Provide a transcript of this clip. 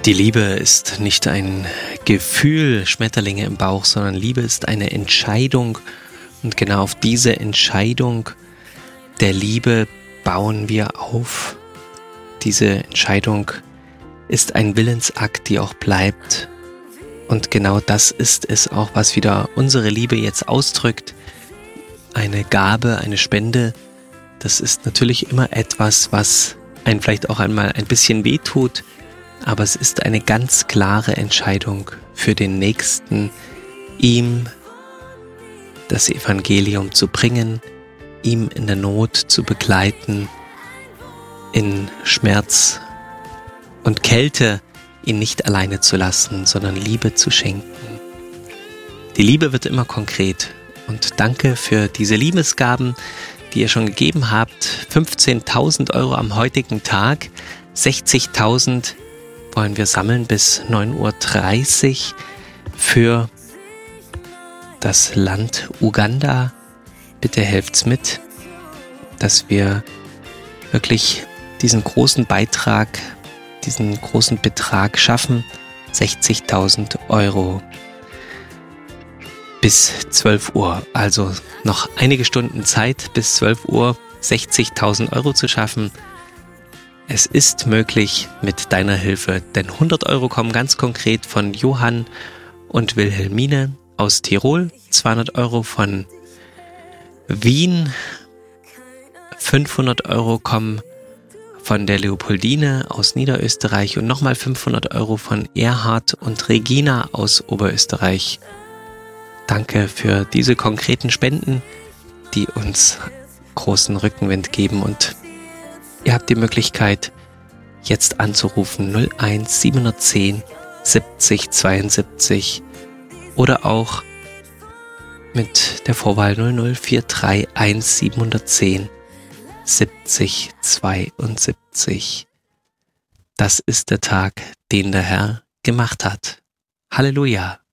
Die Liebe ist nicht ein Gefühl, Schmetterlinge im Bauch, sondern Liebe ist eine Entscheidung. Und genau auf diese Entscheidung der Liebe bauen wir auf. Diese Entscheidung ist ein Willensakt, die auch bleibt. Und genau das ist es auch, was wieder unsere Liebe jetzt ausdrückt. Eine Gabe, eine Spende, das ist natürlich immer etwas, was einen vielleicht auch einmal ein bisschen wehtut. Aber es ist eine ganz klare Entscheidung für den Nächsten, ihm das Evangelium zu bringen, ihm in der Not zu begleiten, in Schmerz und Kälte ihn nicht alleine zu lassen, sondern Liebe zu schenken. Die Liebe wird immer konkret und danke für diese Liebesgaben, die ihr schon gegeben habt. 15.000 € am heutigen Tag, 60.000 wollen wir sammeln bis 9:30 Uhr für das Land Uganda. Bitte helft's mit, dass wir wirklich diesen großen Beitrag, diesen großen Betrag schaffen. 60.000 € bis 12 Uhr. Also noch einige Stunden Zeit bis 12 Uhr 60.000 € zu schaffen. Es ist möglich mit deiner Hilfe, denn 100 € kommen ganz konkret von Johann und Wilhelmine aus Tirol, 200 € von Wien, 500 € kommen von der Leopoldine aus Niederösterreich und nochmal 500 € von Erhard und Regina aus Oberösterreich. Danke für diese konkreten Spenden, die uns großen Rückenwind geben, und ihr habt die Möglichkeit, jetzt anzurufen 01 710 70 72 oder auch mit der Vorwahl 0043 1710 70 72. Das ist der Tag, den der Herr gemacht hat. Halleluja!